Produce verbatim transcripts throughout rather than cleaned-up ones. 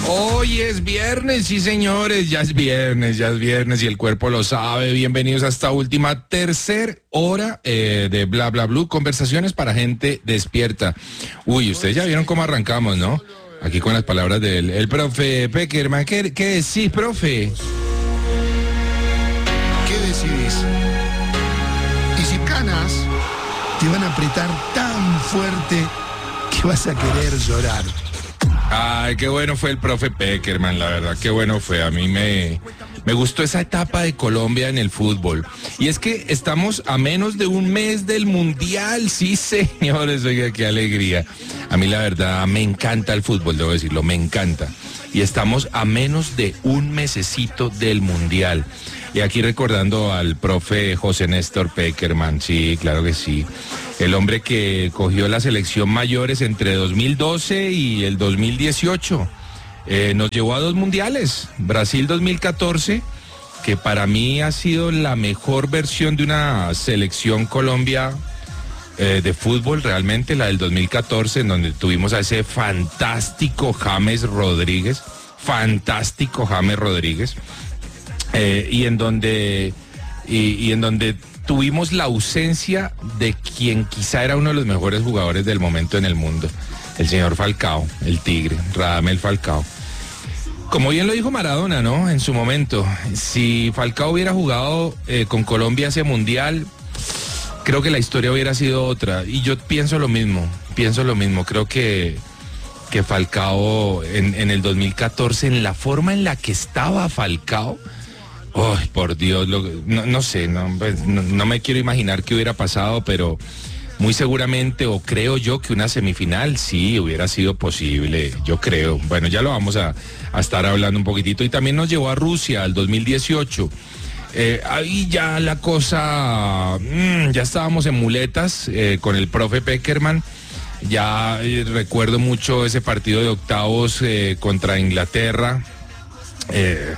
Hoy es viernes, sí señores, ya es viernes, ya es viernes y el cuerpo lo sabe. Bienvenidos a esta última tercer hora eh, de Bla Bla Blue, conversaciones para gente despierta. Uy, ustedes ya vieron cómo arrancamos, ¿no? Aquí con las palabras del el profe Peckerman. ¿Qué, qué decís, profe? ¿Qué decidís? Y si Canas te van a apretar tan fuerte que vas a querer llorar. Ay, qué bueno fue el profe Peckerman, la verdad, qué bueno fue. A mí me, me gustó esa etapa de Colombia en el fútbol. Y es que estamos a menos de un mes del Mundial, sí señores, oiga, qué alegría. A mí la verdad me encanta el fútbol, debo decirlo, me encanta. Y estamos a menos de un mesecito del Mundial. Y aquí recordando al profe José Néstor Peckerman, sí, claro que sí. El hombre que cogió la selección mayores entre dos mil doce y el dos mil dieciocho. Eh, nos llevó a dos mundiales. Brasil dos mil catorce, que para mí ha sido la mejor versión de una selección Colombia eh, de fútbol, realmente, la del dos mil catorce, en donde tuvimos a ese fantástico James Rodríguez, fantástico James Rodríguez, eh, y en donde, y, y en donde tuvimos la ausencia de quien quizá era uno de los mejores jugadores del momento en el mundo, el señor Falcao, el Tigre, Radamel Falcao. Como bien lo dijo Maradona, ¿no? En su momento, si Falcao hubiera jugado eh, con Colombia ese mundial, creo que la historia hubiera sido otra. Y yo pienso lo mismo, pienso lo mismo. Creo que, que Falcao en, en el dos mil catorce, en la forma en la que estaba Falcao, ¡ay, por Dios! Lo, no, no sé, no, no, no me quiero imaginar qué hubiera pasado, pero muy seguramente, o creo yo, que una semifinal sí hubiera sido posible, yo creo. Bueno, ya lo vamos a, a estar hablando un poquitito. Y también nos llevó a Rusia al dos mil dieciocho. Eh, ahí ya la cosa, mmm, ya estábamos en muletas eh, con el profe Peckerman. Ya eh, recuerdo mucho ese partido de octavos eh, contra Inglaterra. Eh,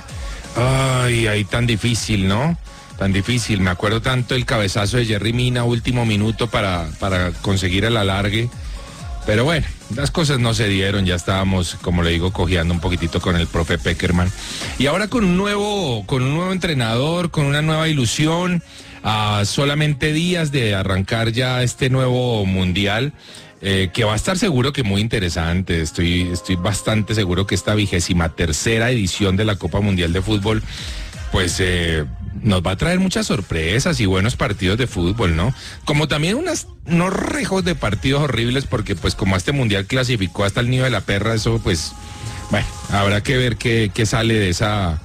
Ay, ahí tan difícil, ¿no? Tan difícil. Me acuerdo tanto el cabezazo de Jerry Mina, último minuto para, para conseguir el alargue. Pero bueno, las cosas no se dieron. Ya estábamos, como le digo, cojeando un poquitito con el profe Peckerman. Y ahora con un nuevo, con un nuevo entrenador, con una nueva ilusión, a solamente días de arrancar ya este nuevo mundial. Eh, que va a estar seguro que muy interesante. Estoy, estoy bastante seguro que esta vigésima tercera edición de la Copa Mundial de Fútbol, pues eh, nos va a traer muchas sorpresas y buenos partidos de fútbol, ¿no? Como también unas, unos rejos de partidos horribles, porque pues como este Mundial clasificó hasta el nido de la perra, eso pues, bueno, habrá que ver qué, qué sale de esa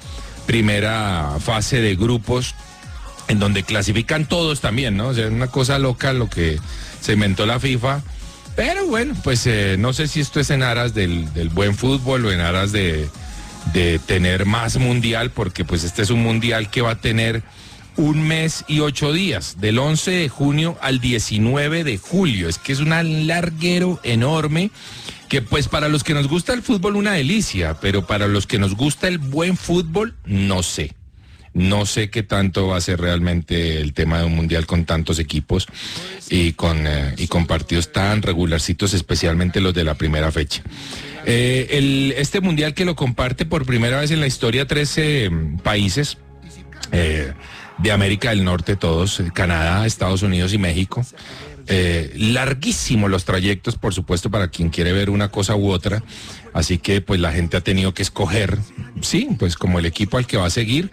primera fase de grupos, en donde clasifican todos también, ¿no? O sea, una cosa loca lo que se inventó la FIFA. Pero bueno, pues eh, no sé si esto es en aras del, del buen fútbol o en aras de, de tener más mundial, porque pues este es un mundial que va a tener un mes y ocho días, del once de junio al diecinueve de julio. Es que es un larguero enorme que pues para los que nos gusta el fútbol una delicia, pero para los que nos gusta el buen fútbol, no sé. No sé qué tanto va a ser realmente el tema de un mundial con tantos equipos y con, eh, y con partidos tan regularcitos, especialmente los de la primera fecha. Eh, el, este mundial que lo comparte por primera vez en la historia trece países eh, de América del Norte, todos, Canadá, Estados Unidos y México. Eh, larguísimos los trayectos, por supuesto, para quien quiere ver una cosa u otra. Así que pues la gente ha tenido que escoger, sí, pues como el equipo al que va a seguir.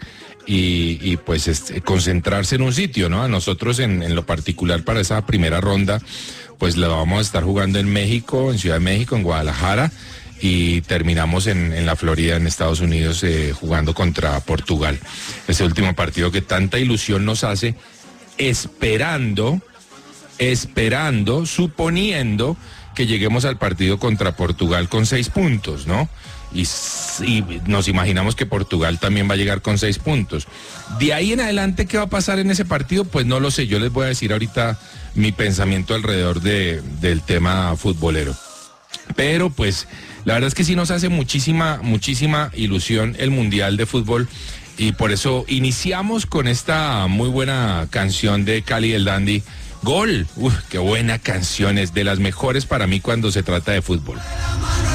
Y, y pues este, concentrarse en un sitio, ¿no? A nosotros en, en lo particular para esa primera ronda, pues la vamos a estar jugando en México, en Ciudad de México, en Guadalajara, y terminamos en, en la Florida, en Estados Unidos, eh, jugando contra Portugal. Ese último partido que tanta ilusión nos hace, esperando, esperando, suponiendo que lleguemos al partido contra Portugal con seis puntos, ¿no? Y, y nos imaginamos que Portugal también va a llegar con seis puntos. De ahí en adelante, ¿qué va a pasar en ese partido? Pues no lo sé. Yo les voy a decir ahorita mi pensamiento alrededor de, del tema futbolero. Pero pues la verdad es que sí nos hace muchísima, muchísima ilusión el Mundial de Fútbol. Y por eso iniciamos con esta muy buena canción de Cali el Dandy, Gol. Uf, qué buena canción, es de las mejores para mí cuando se trata de fútbol.